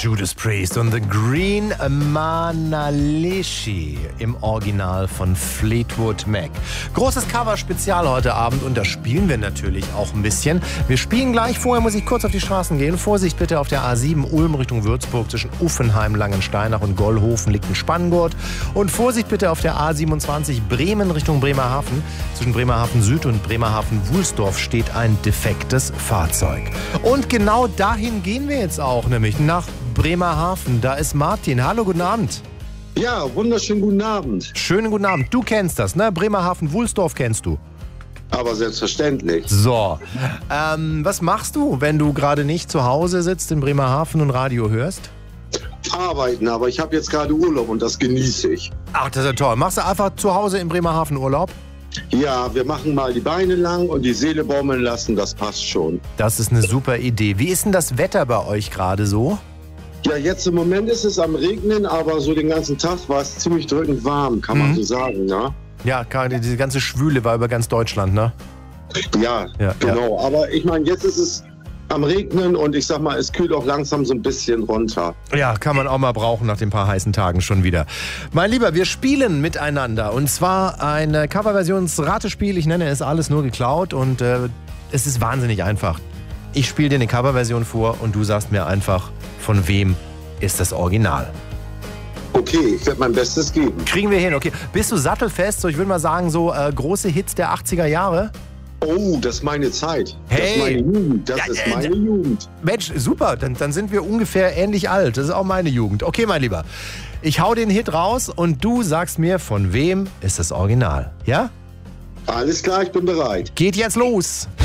Judas Priest und The Green Manalishi im Original von Fleetwood Mac. Großes Cover-Spezial heute Abend und da spielen wir natürlich auch ein bisschen. Wir spielen gleich, vorher muss ich kurz auf die Straßen gehen. Vorsicht bitte auf der A7 Ulm Richtung Würzburg zwischen Uffenheim, Langensteinach und Gollhofen liegt ein Spanngurt. Und Vorsicht bitte auf der A27 Bremen Richtung Bremerhaven. Zwischen Bremerhaven Süd und Bremerhaven Wulsdorf steht ein defektes Fahrzeug. Und genau dahin gehen wir jetzt auch, nämlich nach Bremerhaven. Da ist Martin. Hallo, guten Abend. Ja, wunderschönen guten Abend. Schönen guten Abend. Du kennst das, ne? Bremerhaven, Wulsdorf kennst du. Aber selbstverständlich. So, was machst du, wenn du gerade nicht zu Hause sitzt in Bremerhaven und Radio hörst? Arbeiten, aber ich habe jetzt gerade Urlaub und das genieße ich. Ach, das ist ja toll. Machst du einfach zu Hause in Bremerhaven Urlaub? Ja, wir machen mal die Beine lang und die Seele baumeln lassen, das passt schon. Das ist eine super Idee. Wie ist denn das Wetter bei euch gerade so? Ja, jetzt im Moment ist es am Regnen, aber so den ganzen Tag war es ziemlich drückend warm, kann man so sagen, ne? Ja, gerade diese ganze Schwüle war über ganz Deutschland, ne? Ja, genau. Ja. Aber ich meine, jetzt ist es am Regnen und ich sag mal, es kühlt auch langsam so ein bisschen runter. Ja, kann man auch mal brauchen nach den paar heißen Tagen schon wieder. Mein Lieber, wir spielen miteinander und zwar ein Coverversionsratespiel. Ich nenne es alles nur geklaut und es ist wahnsinnig einfach. Ich spiele dir eine Coverversion vor und du sagst mir einfach, von wem ist das Original. Okay, ich werde mein Bestes geben. Kriegen wir hin, okay. Bist du sattelfest? So, ich würde mal sagen, so große Hits der 80er Jahre? Oh, das ist meine Zeit. Hey. Das ist meine Jugend. Das ist meine Jugend. Mensch, super. Dann sind wir ungefähr ähnlich alt. Das ist auch meine Jugend. Okay, mein Lieber. Ich hau den Hit raus und du sagst mir, von wem ist das Original. Ja? Alles klar, ich bin bereit. Geht jetzt los.